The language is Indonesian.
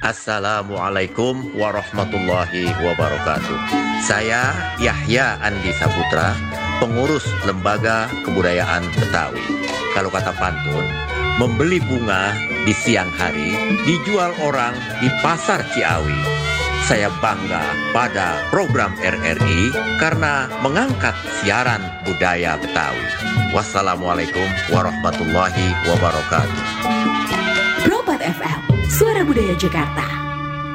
Assalamualaikum warahmatullahi wabarakatuh. Saya Yahya Andi Saputra, pengurus Lembaga Kebudayaan Betawi. Kalau kata pantun, membeli bunga di siang hari, dijual orang di pasar Ciawi. Saya bangga pada program RRI karena mengangkat siaran budaya Betawi. Wassalamualaikum warahmatullahi wabarakatuh. Pro 4 FM, Suara Budaya Jakarta.